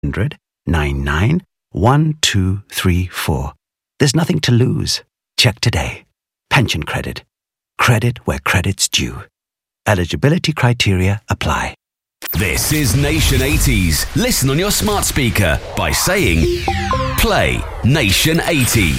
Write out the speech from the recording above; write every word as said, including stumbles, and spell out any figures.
hundred nine nine one two three four. There's nothing to lose. Check today. Pension credit. Credit where credit's due. Eligibility criteria apply. This is Nation eighties. Listen on your smart speaker by saying, play Nation eighties.